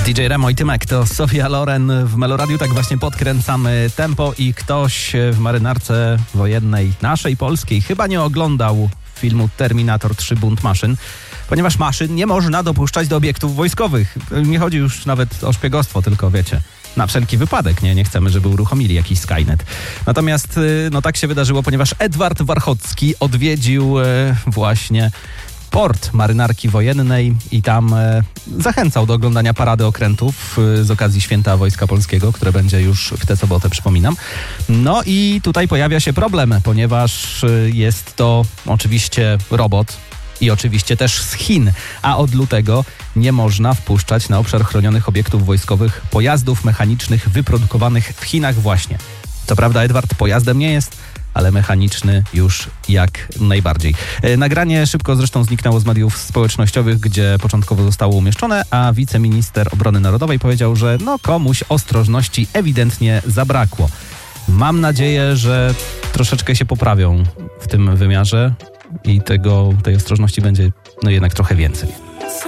DJ Remo i Tymek to Sofia Loren w Meloradiu. Tak właśnie podkręcamy tempo i ktoś w marynarce wojennej naszej, polskiej, chyba nie oglądał filmu Terminator 3 Bunt maszyn, ponieważ maszyn nie można dopuszczać do obiektów wojskowych. Nie chodzi już nawet o szpiegostwo, tylko wiecie, na wszelki wypadek, nie chcemy, żeby uruchomili jakiś Skynet. Natomiast tak się wydarzyło, ponieważ Edward Warchocki odwiedził właśnie port marynarki wojennej i tam zachęcał do oglądania parady okrętów z okazji Święta Wojska Polskiego, które będzie już w tę sobotę, przypominam. No i tutaj pojawia się problem, ponieważ jest to oczywiście robot i oczywiście też z Chin, a od lutego nie można wpuszczać na obszar chronionych obiektów wojskowych pojazdów mechanicznych wyprodukowanych w Chinach właśnie. Co prawda Edward pojazdem nie jest, ale mechaniczny już jak najbardziej. Nagranie szybko zresztą zniknęło z mediów społecznościowych, gdzie początkowo zostało umieszczone, a wiceminister obrony narodowej powiedział, że komuś ostrożności ewidentnie zabrakło. Mam nadzieję, że troszeczkę się poprawią w tym wymiarze i tej ostrożności będzie jednak trochę więcej.